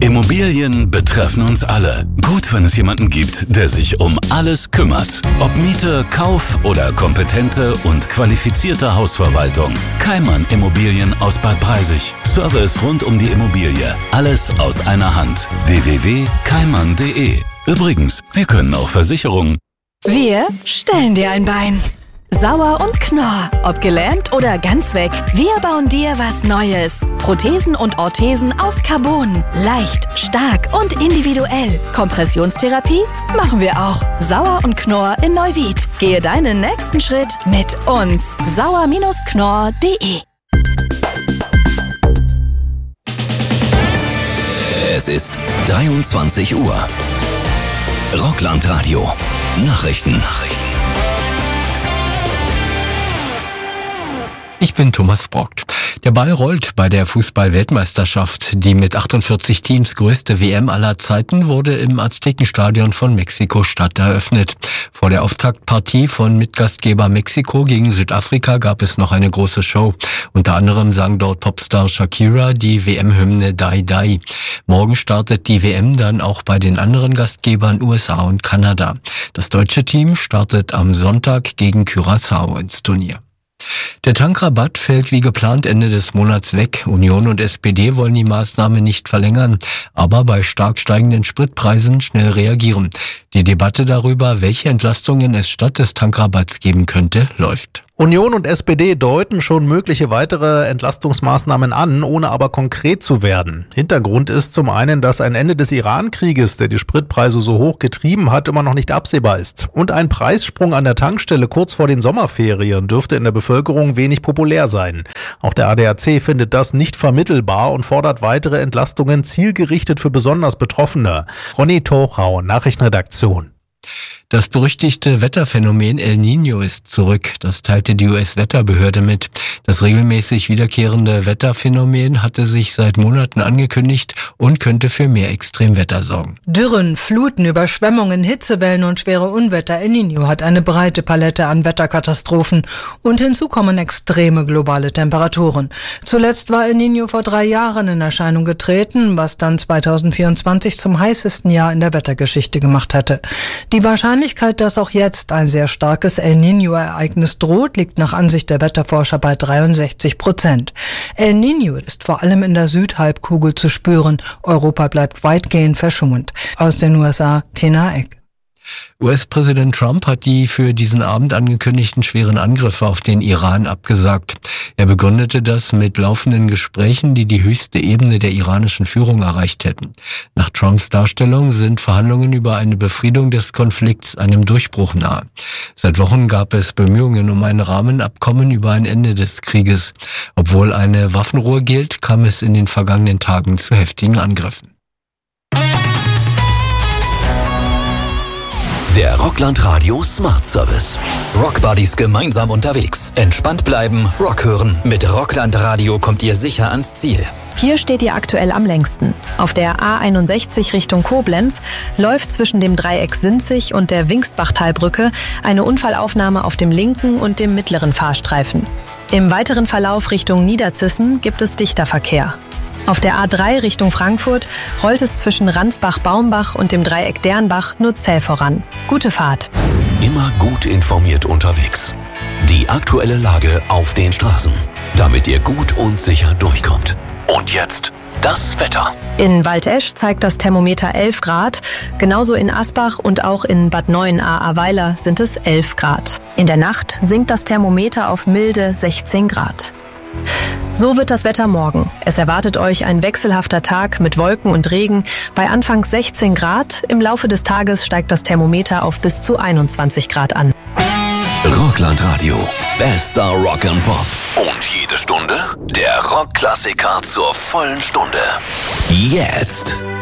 Immobilien betreffen uns alle. Gut, wenn es jemanden gibt, der sich um alles kümmert. Ob Miete, Kauf oder kompetente und qualifizierte Hausverwaltung. Keimann Immobilien aus Bad Breisig. Service rund um die Immobilie. Alles aus einer Hand. www.keimann.de. Übrigens, wir können auch Versicherungen. Wir stellen dir ein Bein. Sauer und Knorr, ob gelähmt oder ganz weg, wir bauen dir was Neues. Prothesen und Orthesen aus Carbon. Leicht, stark und individuell. Kompressionstherapie machen wir auch. Sauer und Knorr in Neuwied. Gehe deinen nächsten Schritt mit uns. sauer-knorr.de. Es ist 23 Uhr. Rockland-Radio. Nachrichten. Ich bin Thomas Brock. Der Ball rollt bei der Fußball-Weltmeisterschaft. Die mit 48 Teams größte WM aller Zeiten wurde im Aztekenstadion von Mexiko-Stadt eröffnet. Vor der Auftaktpartie von Mitgastgeber Mexiko gegen Südafrika gab es noch eine große Show. Unter anderem sang dort Popstar Shakira die WM-Hymne Die Die. Morgen startet die WM dann auch bei den anderen Gastgebern USA und Kanada. Das deutsche Team startet am Sonntag gegen Curaçao ins Turnier. Der Tankrabatt fällt wie geplant Ende des Monats weg. Union und SPD wollen die Maßnahme nicht verlängern, aber bei stark steigenden Spritpreisen schnell reagieren. Die Debatte darüber, welche Entlastungen es statt des Tankrabatts geben könnte, läuft. Union und SPD deuten schon mögliche weitere Entlastungsmaßnahmen an, ohne aber konkret zu werden. Hintergrund ist zum einen, dass ein Ende des Iran-Krieges, der die Spritpreise so hoch getrieben hat, immer noch nicht absehbar ist. Und ein Preissprung an der Tankstelle kurz vor den Sommerferien dürfte in der Bevölkerung wenig populär sein. Auch der ADAC findet das nicht vermittelbar und fordert weitere Entlastungen zielgerichtet für besonders Betroffene. Ronny Tochau, Nachrichtenredaktion. Das berüchtigte Wetterphänomen El Niño ist zurück. Das teilte die US-Wetterbehörde mit. Das regelmäßig wiederkehrende Wetterphänomen hatte sich seit Monaten angekündigt und könnte für mehr Extremwetter sorgen. Dürren, Fluten, Überschwemmungen, Hitzewellen und schwere Unwetter. El Niño hat eine breite Palette an Wetterkatastrophen. Und hinzu kommen extreme globale Temperaturen. Zuletzt war El Niño vor 3 Jahren in Erscheinung getreten, was dann 2024 zum heißesten Jahr in der Wettergeschichte gemacht hätte. Die Wahrscheinlichkeit, dass auch jetzt ein sehr starkes El Niño-Ereignis droht, liegt nach Ansicht der Wetterforscher bei 63%. El Niño ist vor allem in der Südhalbkugel zu spüren. Europa bleibt weitgehend verschummt. Aus den USA, Tina Eck. US-Präsident Trump hat die für diesen Abend angekündigten schweren Angriffe auf den Iran abgesagt. Er begründete das mit laufenden Gesprächen, die die höchste Ebene der iranischen Führung erreicht hätten. Nach Trumps Darstellung sind Verhandlungen über eine Befriedung des Konflikts einem Durchbruch nahe. Seit Wochen gab es Bemühungen um ein Rahmenabkommen über ein Ende des Krieges. Obwohl eine Waffenruhe gilt, kam es in den vergangenen Tagen zu heftigen Angriffen. Der Rockland-Radio Smart Service. Rockbuddies gemeinsam unterwegs. Entspannt bleiben, Rock hören. Mit Rockland-Radio kommt ihr sicher ans Ziel. Hier steht ihr aktuell am längsten. Auf der A61 Richtung Koblenz läuft zwischen dem Dreieck Sinzig und der Wingstbachtalbrücke eine Unfallaufnahme auf dem linken und dem mittleren Fahrstreifen. Im weiteren Verlauf Richtung Niederzissen gibt es dichter Verkehr. Auf der A3 Richtung Frankfurt rollt es zwischen Ransbach-Baumbach und dem Dreieck Dernbach nur zäh voran. Gute Fahrt. Immer gut informiert unterwegs. Die aktuelle Lage auf den Straßen, damit ihr gut und sicher durchkommt. Und jetzt das Wetter. In Waldesch zeigt das Thermometer 11 Grad. Genauso in Asbach und auch in Bad Neuenahr-Ahrweiler sind es 11 Grad. In der Nacht sinkt das Thermometer auf milde 16 Grad. So wird das Wetter morgen. Es erwartet euch ein wechselhafter Tag mit Wolken und Regen bei anfangs 16 Grad. Im Laufe des Tages steigt das Thermometer auf bis zu 21 Grad an. Rockland-Radio. Bester Rock and Pop. Und jede Stunde der Rockklassiker zur vollen Stunde. Jetzt.